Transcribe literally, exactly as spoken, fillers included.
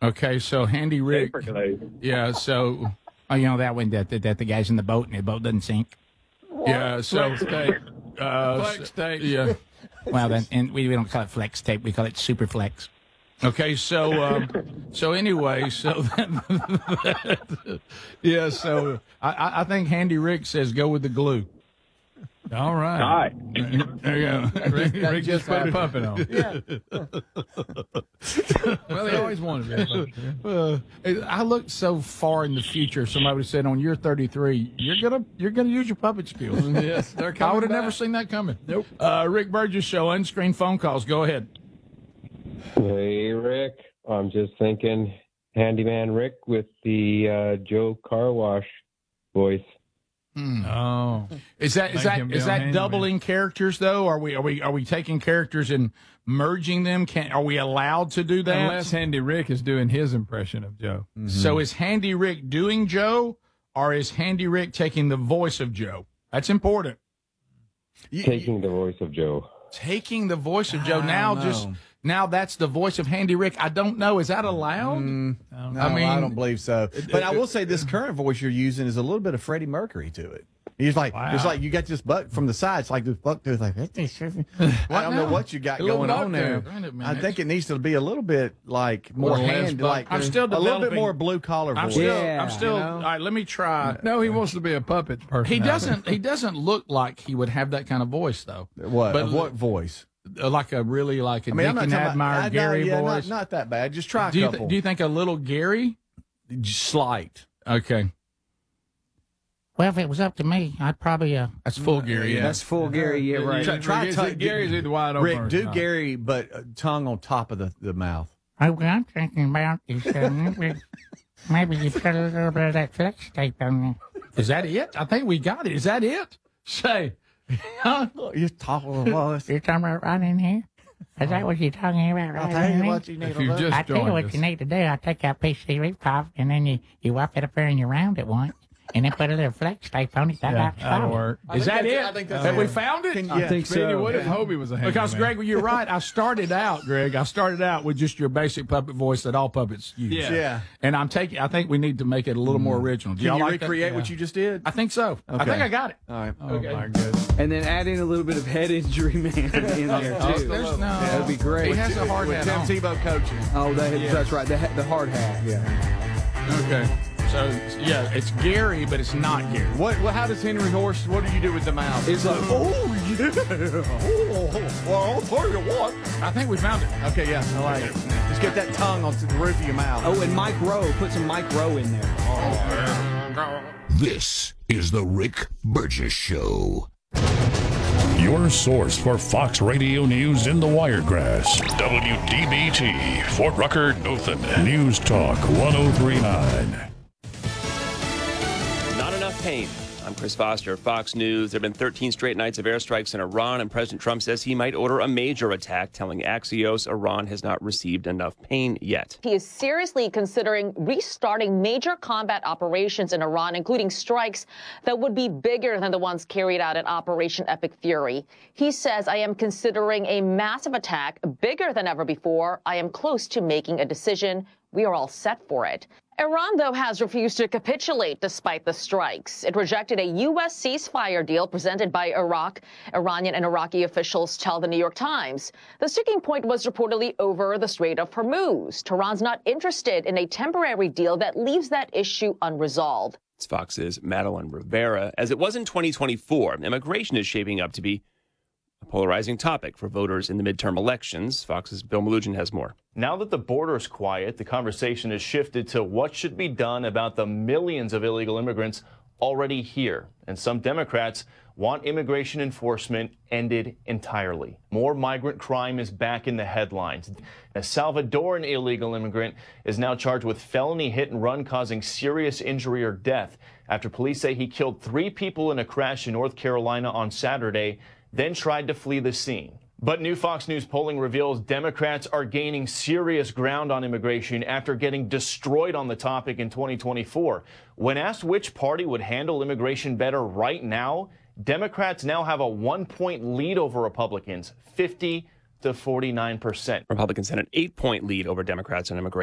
Okay, so Handy Rick. Paper Yeah, so Oh, you know that one that, that that the guy's in the boat and the boat doesn't sink. yeah, so Flex tape. uh, Flex tape. yeah. Well, then, and we, we don't call it flex tape. We call it super flex. Okay, so um, so anyway, so yeah, so I- I, I think Handy Rick says go with the glue. All right. All right. There you go. Rick, Rick just put a happened. puppet on. Yeah. Well, he always wanted to be a puppet. Yeah. Uh, I looked so far in the future. Somebody would have said, "On year thirty-three, you're gonna you're gonna use your puppet skills." Yes, they're I coming would have never back. seen that coming. Nope. Uh, Rick Burgess Show, unscreened phone calls. Go ahead. Hey, Rick. I'm just thinking Handyman Rick with the uh, Joe Car Wash voice. Oh. Is that is Make that him be is on that Handyman. doubling characters though? Are we are we are we taking characters and merging them? Can are we allowed to do that? Unless Handy Rick is doing his impression of Joe. So is Handy Rick doing Joe, or is Handy Rick taking the voice of Joe? That's important. Taking the voice of Joe. Taking the voice of Joe. I Now don't just know. now that's the voice of Handy Rick. I don't know. Is that allowed? No, I mean- I don't believe so. But I will say this current voice you're using is a little bit of Freddie Mercury to it. He's like, it's like you got this buck from the side. It's like this buck tooth. Like, I don't know now? what you got A little going on buck there. tooth. Wait a I minute. think it needs to be a little bit like more More Les hand, Buck like I'm still a little bit developing- more blue collar I'm voice. still. Yeah, I'm still. you know? All right. Let me try. No, he wants to be a puppet person. He doesn't. He doesn't look like he would have that kind of voice though. What? But Of what voice? Uh, Like a really like a I mean, I'm not Deacon talking Admire about, I- Gary no, yeah, voice. Not, not that bad. Just try a do you couple. th- do you think a little Gary? Slight. Okay, Well, if it was up to me, I'd probably uh, that's full Gary. Yeah. That's full Gary. Yeah, right. Try, try Rick, to- is- Gary's either wide open Rick, or do not. Gary, but uh, tongue on top of the, the mouth. oh, what I'm thinking about is uh, maybe, maybe you put a little bit of that flex tape on there. Is that it? I think we got it. Is that it? Say, huh? You're talking voice. You're talking about right in here? Is that what you're talking about right I'll tell in you here? what you need If to you do. just I tell you joined what us. you need to do. I take that piece of C V pop and then you, you wipe it up there and you round it once. And then put a little flex tape on it. That Yeah, yeah, that'll work. I Is think that that's- it? I think that's Have it. we found it? Can- I yeah. think Speedy, so. what if Hobie was a handyman? Because Greg, well, you're right. I started out, Greg. I started out with just your basic puppet voice that all puppets use. Yeah. Yeah. And I'm taking. I think we need to make it a little more original. Do Can y'all you like that? recreate what you just did? I think so. I Okay. think I got it. All right. Oh, my goodness. And then add in a little bit of head injury man in there Oh, too. there's no- That'd be great. He has a hard With hat Tim on. Tebow coaching. Oh, that, that's right. The, the hard hat. Yeah. Okay. So yeah, it's Gary, but it's not Gary. What? Well, how does Henry Horse? What do you do with the mouth? It's like, oh yeah. Oh, well, I'll tell you what. I think we found it. Okay, yeah, I like it. Just get that tongue on the roof of your mouth. oh, and Mike Rowe. Put some Mike Rowe in there. This is the Rick Burgess Show. Your source for Fox Radio News in the Wiregrass. W D B T, Fort Rucker, Dothan. News Talk one oh three point nine. Not enough pain. I'm Chris Foster, Fox News. There have been thirteen straight nights of airstrikes in Iran, and President Trump says he might order a major attack, telling Axios Iran has not received enough pain yet. He is seriously considering restarting major combat operations in Iran, including strikes that would be bigger than the ones carried out in Operation Epic Fury. He says, I am considering a massive attack, bigger than ever before. I am close to making a decision. We are all set for it. Iran, though, has refused to capitulate despite the strikes. It rejected a U S ceasefire deal presented by Iraq. Iranian and Iraqi officials tell the New York Times. The sticking point was reportedly over the Strait of Hormuz. Tehran's not interested in a temporary deal that leaves that issue unresolved. It's Fox's Madeline Rivera. As it was in twenty twenty-four, immigration is shaping up to be a polarizing topic for voters in the midterm elections. Fox's Bill Malugin has more. Now that the border is quiet, the conversation has shifted to what should be done about the millions of illegal immigrants already here. And some Democrats want immigration enforcement ended entirely. More migrant crime is back in the headlines. A Salvadoran illegal immigrant is now charged with felony hit and run causing serious injury or death after police say he killed three people in a crash in North Carolina on Saturday, then tried to flee the scene. But new Fox News polling reveals Democrats are gaining serious ground on immigration after getting destroyed on the topic in twenty twenty-four. When asked which party would handle immigration better right now, Democrats now have a one-point lead over Republicans, fifty to forty-nine percent. Republicans had an eight-point lead over Democrats on immigration.